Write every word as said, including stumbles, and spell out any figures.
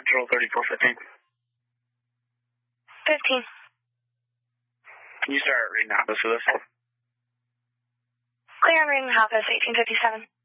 Control thirty-four fifteen. fifteen. Can you start reading office with us? Clear on reading office, eighteen fifty-seven.